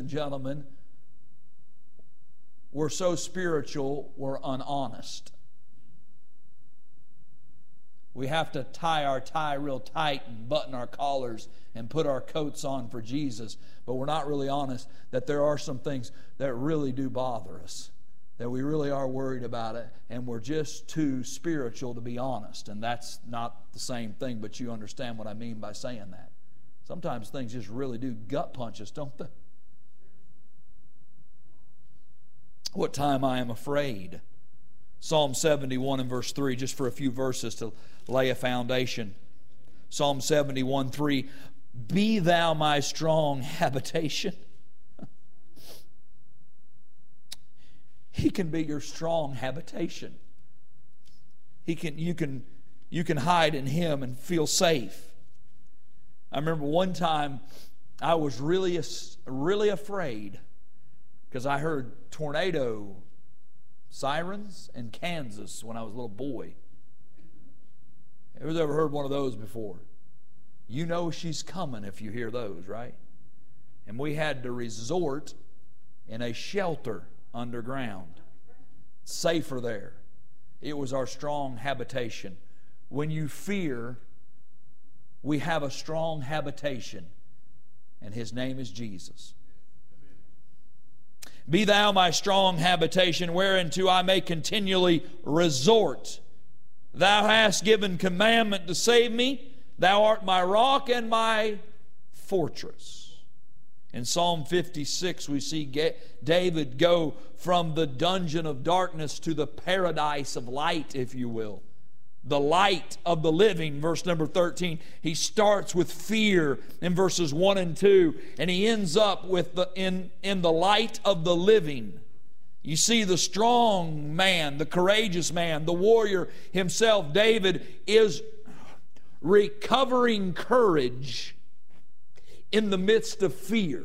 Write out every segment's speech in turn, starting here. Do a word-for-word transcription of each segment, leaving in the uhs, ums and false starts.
and gentlemen, we're so spiritual, we're unhonest. We have to tie our tie real tight and button our collars and put our coats on for Jesus, but we're not really honest that there are some things that really do bother us, that we really are worried about it, and we're just too spiritual to be honest. And that's not the same thing, but you understand what I mean by saying that. Sometimes things just really do gut punch us, don't they? What time I am afraid. Psalm seventy-one and verse three, just for a few verses to lay a foundation. Psalm seventy-one, three, be thou my strong habitation. He can be your strong habitation. He can, you can, you can hide in Him and feel safe. I remember one time I was really, really afraid because I heard tornado sirens in Kansas when I was a little boy. Who's ever heard one of those before? You know she's coming if you hear those, right? And we had to resort in a shelter underground. Safer there. It was our strong habitation. When you fear, we have a strong habitation, and His name is Jesus. Be thou my strong habitation, whereunto I may continually resort. Thou hast given commandment to save me. Thou art my rock and my fortress. In Psalm fifty-six, we see David go from the dungeon of darkness to the paradise of light, if you will. The light of the living, verse number thirteen. He starts with fear in verses one and two, and he ends up with the in, in the light of the living. You see, the strong man, the courageous man, the warrior himself, David, is recovering courage in the midst of fear.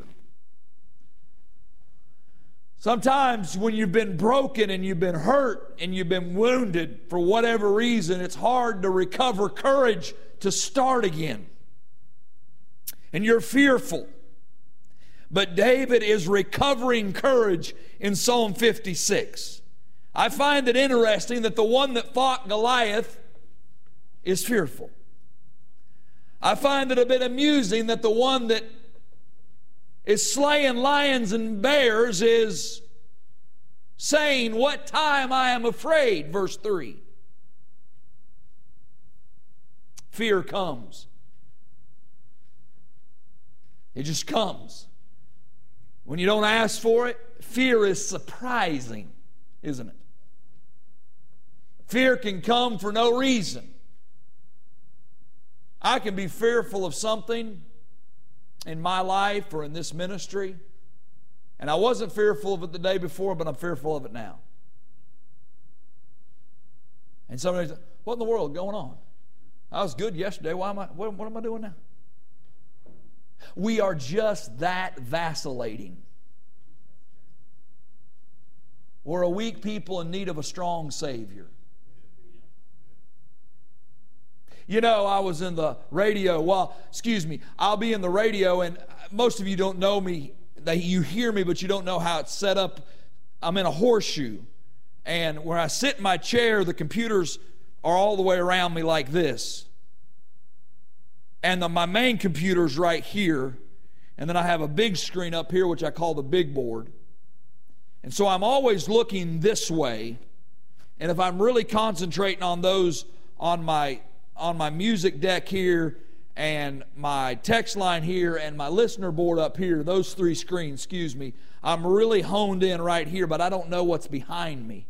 Sometimes when you've been broken and you've been hurt and you've been wounded for whatever reason, it's hard to recover courage to start again. And you're fearful. But David is recovering courage in Psalm fifty-six. I find it interesting that the one that fought Goliath is fearful. I find it a bit amusing that the one that is slaying lions and bears is saying, what time I am afraid, verse three. Fear comes. It just comes. When you don't ask for it, fear is surprising, isn't it? Fear can come for no reason. I can be fearful of something in my life or in this ministry, and I wasn't fearful of it the day before, but I'm fearful of it now. And somebody says, what in the world is going on? I was good yesterday. Why am I, what, what am I doing now? We are just that vacillating. We're a weak people in need of a strong Savior. You know, I was in the radio. Well, excuse me, I'll be in the radio, and most of you don't know me. You hear me, but you don't know how it's set up. I'm in a horseshoe, and where I sit in my chair, the computers are all the way around me like this. And the, my main computer's right here, and then I have a big screen up here, which I call the big board. And so I'm always looking this way, and if I'm really concentrating on those on my on my music deck here and my text line here and my listener board up here, those three screens, excuse me, I'm really honed in right here, but I don't know what's behind me.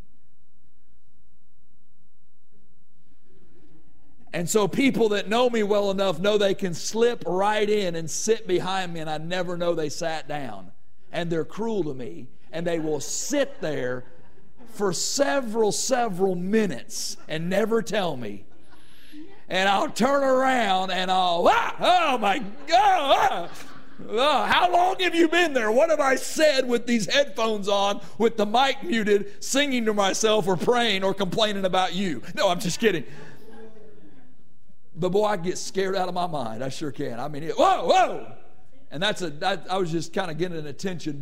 And so people that know me well enough know they can slip right in and sit behind me, and I never know they sat down. And they're cruel to me, and they will sit there for several, several minutes and never tell me. And I'll turn around and I'll, ah, oh my God, ah, oh, how long have you been there? What have I said with these headphones on, with the mic muted, singing to myself or praying or complaining about you? No, I'm just kidding. But boy, I get scared out of my mind. I sure can. I mean, it, whoa, whoa. And that's a, that, I was just kind of getting an attention